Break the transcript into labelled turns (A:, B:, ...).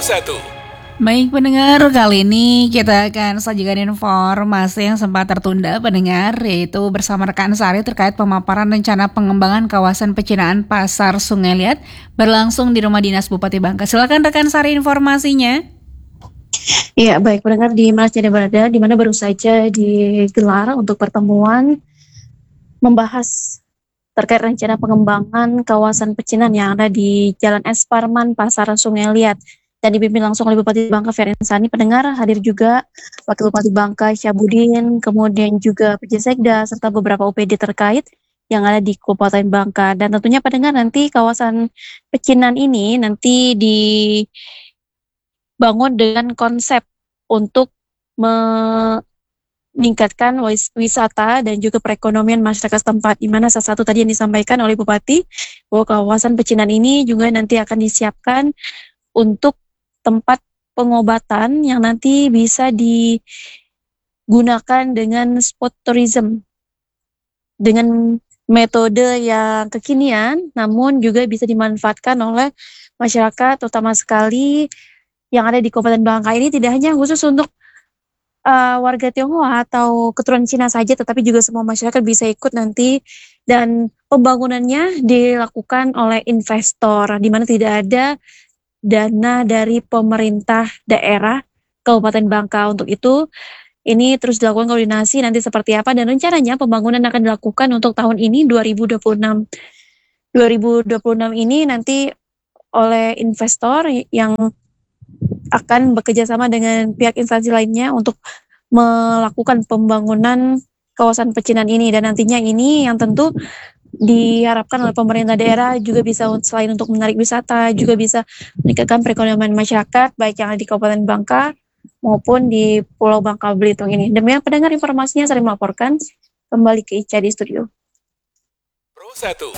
A: 1.
B: Baik pendengar, kali ini kita akan sajikan informasi yang sempat tertunda pendengar, yaitu bersama rekan Sari terkait pemaparan rencana pengembangan kawasan pecinaan Pasar Sungai Liat berlangsung di Rumah Dinas Bupati Bangka. Silakan rekan Sari informasinya.
C: Ya, baik pendengar di mana saja berada, di mana baru saja digelar untuk pertemuan membahas terkait rencana pengembangan kawasan pecinan yang ada di Jalan S. Parman, Pasar Sungai Liat, dan dipimpin langsung oleh Bupati Bangka Ferensani. Pendengar, hadir juga Wakil Bupati Bangka Syabudin, kemudian juga PJ Sekda serta beberapa OPD terkait yang ada di Kabupaten Bangka. Dan tentunya pendengar, nanti kawasan pecinan ini nanti dibangun dengan konsep untuk meningkatkan wisata dan juga perekonomian masyarakat setempat, di mana salah satu tadi yang disampaikan oleh Bupati bahwa kawasan pecinan ini juga nanti akan disiapkan untuk tempat pengobatan yang nanti bisa digunakan dengan spot tourism dengan metode yang kekinian, namun juga bisa dimanfaatkan oleh masyarakat, terutama sekali yang ada di Kabupaten Bangka ini. Tidak hanya khusus untuk warga Tionghoa atau keturunan Cina saja, tetapi juga semua masyarakat bisa ikut nanti, dan pembangunannya dilakukan oleh investor, di mana tidak ada dana dari pemerintah daerah Kabupaten Bangka. Untuk itu, ini terus dilakukan koordinasi nanti seperti apa, dan rencananya pembangunan akan dilakukan untuk tahun ini 2026. 2026 ini nanti oleh investor yang akan bekerja sama dengan pihak instansi lainnya untuk melakukan pembangunan kawasan pecinan ini, dan nantinya ini yang tentu diharapkan oleh pemerintah daerah juga bisa selain untuk menarik wisata, juga bisa meningkatkan perekonomian masyarakat baik yang ada di Kabupaten Bangka maupun di Pulau Bangka Belitung ini. Demikian pendengar informasinya, saya melaporkan kembali ke Ica di studio.
A: Pro 1.